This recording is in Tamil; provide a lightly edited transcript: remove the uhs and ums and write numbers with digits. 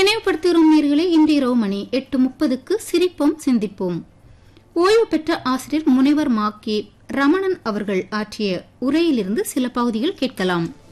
நினைவுபடுத்துகிறோம் நேயர்களே, இன்று இரவு மணி 8:30க்கு சிரிப்போம் சிந்திப்போம். ஓய்வு பெற்ற ஆசிரியர் முனைவர் மா கே ரமணன் அவர்கள் ஆற்றிய உரையிலிருந்து சில பகுதிகள் கேட்கலாம்.